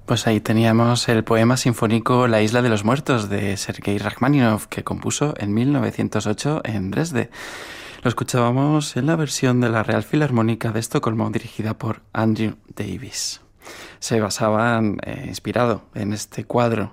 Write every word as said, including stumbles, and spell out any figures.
Pues ahí teníamos el poema sinfónico La isla de los muertos de Sergei Rachmaninoff, que compuso en mil novecientos ocho en Dresde. Lo escuchábamos en la versión de la Real Filarmónica de Estocolmo, dirigida por Andrew Davis. Se basaban, eh, inspirado en este cuadro